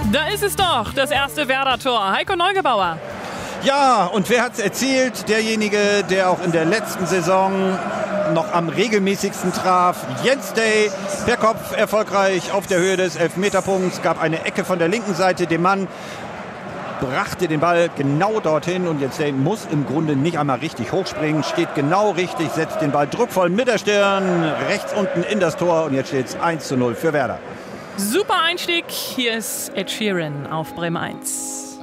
Da ist es doch, das erste Werder-Tor. Heiko Neugebauer. Ja, und wer hat es erzielt? Derjenige, der auch in der letzten Saison noch am regelmäßigsten traf. Jens Day, per Kopf erfolgreich auf der Höhe des Elfmeterpunkts. Gab eine Ecke von der linken Seite dem Mann, brachte den Ball genau dorthin. Und Jens Day muss im Grunde nicht einmal richtig hochspringen. Steht genau richtig, setzt den Ball druckvoll mit der Stirn rechts unten in das Tor. Und jetzt steht es 1:0 für Werder. Super Einstieg. Hier ist Ed Sheeran auf Bremen 1.